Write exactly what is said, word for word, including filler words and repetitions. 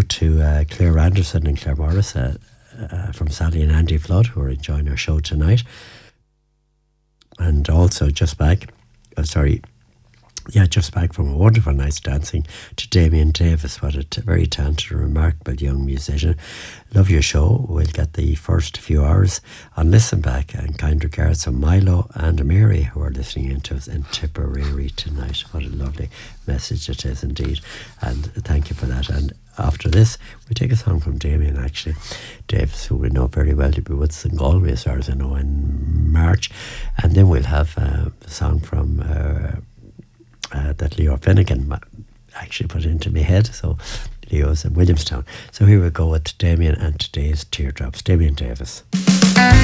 to uh, Claire Anderson and Claire Morris uh, uh, from Sally and Andy Flood, who are enjoying our show tonight. And also just back, oh, sorry, yeah, just back from a wonderful night's dancing to Damien Davis. What a t- very talented, remarkable young musician. Love your show. We'll get the first few hours on Listen Back, and kind regards from Milo and Mary, who are listening into us in Tipperary tonight. What a lovely message it is indeed, and thank you for that. And after this, we take a song from Damien, actually. Davis, who we know very well, to be with us in Galway, as far as I know, in March. And then we'll have uh, a song from uh, uh, that Leo Finnegan actually put into my head. So Leo's in Williamstown. So here we go with Damien and today's Teardrops. Damien Davis.